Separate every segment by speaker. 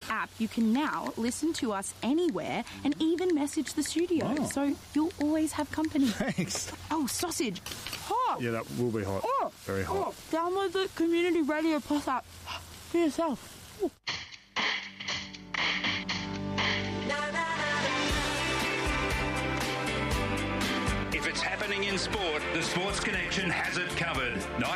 Speaker 1: app, you can now listen to us anywhere and even message the studio.
Speaker 2: Oh.
Speaker 1: So you'll always have company.
Speaker 2: Thanks.
Speaker 1: Oh, sausage. Hot.
Speaker 2: Yeah, that will be hot.
Speaker 1: Oh,
Speaker 2: Very hot.
Speaker 1: Oh, download the Community Radio Plus app for yourself. Ooh.
Speaker 3: If it's happening in sport, the Sports Connection has it covered.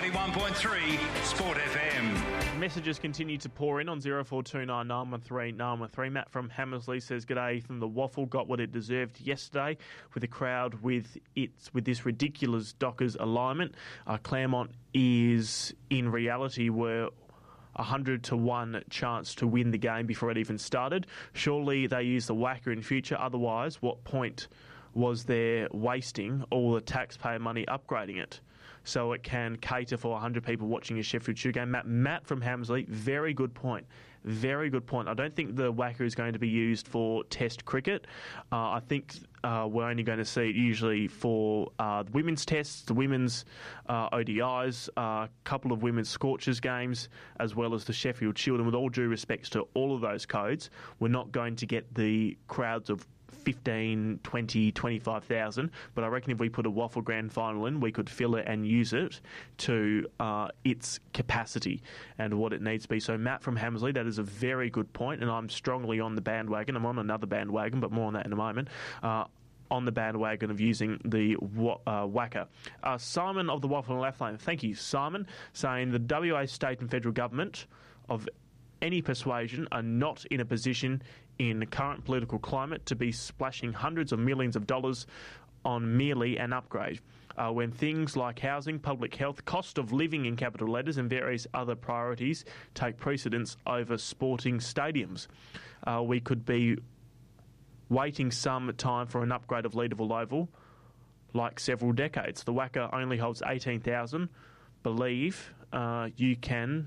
Speaker 3: 91.3 Sport FM.
Speaker 4: Messages continue to pour in on 0429 913 913. Matt from Hammersley says, "G'day, Ethan. The waffle got what it deserved yesterday with the crowd with this ridiculous Dockers alignment. Claremont is in reality were 100 to 1 chance to win the game before it even started. Surely they use the whacker in future. Otherwise, what point was there wasting all the taxpayer money upgrading it so it can cater for 100 people watching a Sheffield Shield game?" Matt from Hammersley, very good point. Very good point. I don't think the whacker is going to be used for Test cricket. I think we're only going to see it usually for the women's tests, the women's ODIs, a couple of women's Scorchers games, as well as the Sheffield Shield. And with all due respects to all of those codes, we're not going to get the crowds of 15, 20, 25,000, but I reckon if we put a waffle grand final in, we could fill it and use it to its capacity and what it needs to be. So Matt from Hammersley, that is a very good point, and I'm strongly on the bandwagon. I'm on another bandwagon, but more on that in a moment. On the bandwagon of using the whacker. Simon of the Waffle and Laugh Lane, thank you, Simon, saying the WA state and federal government of any persuasion are not in a position in the current political climate to be splashing hundreds of millions of dollars on merely an upgrade. When things like housing, public health, cost of living in capital letters and various other priorities take precedence over sporting stadiums. We could be waiting some time for an upgrade of Leederville Oval, like several decades. The whacker only holds 18,000. Believe you can,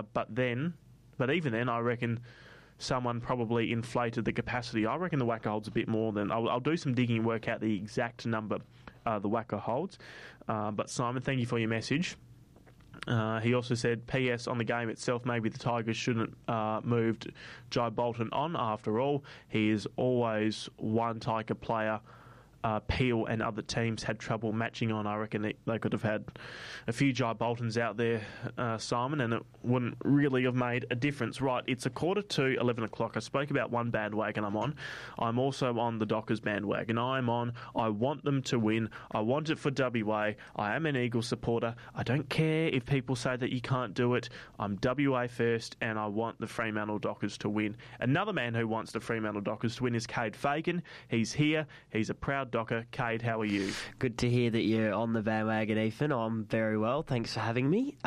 Speaker 4: but even then, I reckon someone probably inflated the capacity. I reckon the whacker holds a bit more than... I'll do some digging and work out the exact number the whacker holds. But Simon, thank you for your message. He also said, PS on the game itself, maybe the Tigers shouldn't moved Jai Bolton on. After all, he is always one Tiger player Peel and other teams had trouble matching on. I reckon they could have had a few Jai Boltons out there, Simon, and it wouldn't really have made a difference. Right, it's 11:45. I spoke about one bandwagon I'm on. I'm also on the Dockers bandwagon. I want them to win. I want it for WA. I am an Eagles supporter. I don't care if people say that you can't do it. I'm WA first, and I want the Fremantle Dockers to win. Another man who wants the Fremantle Dockers to win is Cade Fagan. He's here. He's a proud Docker. Cade, how are you?
Speaker 5: Good to hear that you're on the bandwagon, Ethan. I'm very well. Thanks for having me.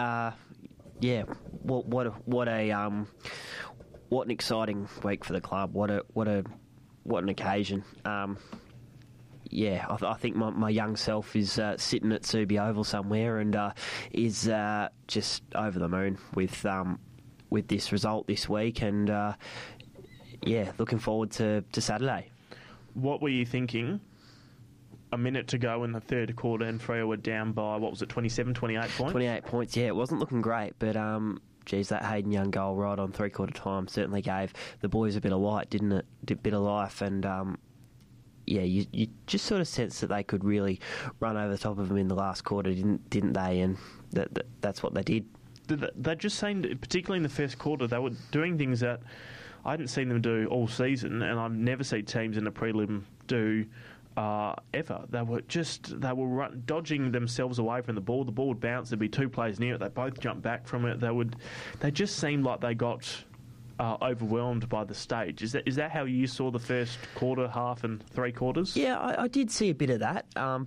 Speaker 5: What an exciting week for the club. What an occasion. I think my young self is sitting at Subi Oval somewhere and is just over the moon with this result this week, and looking forward to Saturday.
Speaker 4: What were you thinking a minute to go in the third quarter and Freo were down by, 27, 28 points? 28 points,
Speaker 5: yeah. It wasn't looking great, but that Hayden Young goal right on three-quarter time certainly gave the boys a bit of light, didn't it? A bit of life, and you just sort of sense that they could really run over the top of them in the last quarter, didn't they? And that's what they did.
Speaker 4: They just seemed, particularly in the first quarter, they were doing things that I hadn't seen them do all season, and I've never seen teams in the prelim do ever. They were dodging themselves away from the ball. The ball would bounce. There'd be two players near it. They both jumped back from it. They just seemed like they got overwhelmed by the stage. Is that how you saw the first quarter, half, and three quarters?
Speaker 5: Yeah, I did see a bit of that.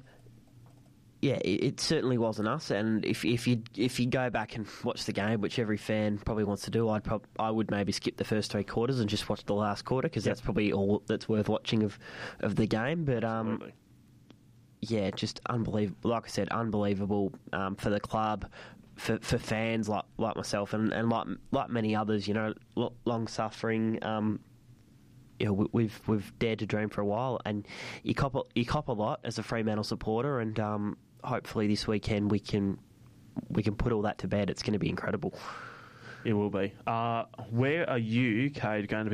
Speaker 5: It certainly wasn't us. And if you go back and watch the game, which every fan probably wants to do, I would maybe skip the first three quarters and just watch the last quarter, because that's probably all that's worth watching of the game. But just unbelievable. Like I said, unbelievable for the club, for fans like myself and like many others. Long suffering. We've dared to dream for a while, and you cop a lot as a Fremantle supporter, and hopefully this weekend we can put all that to bed. It's going to be incredible.
Speaker 4: It will be. Where are you, Cade, going to be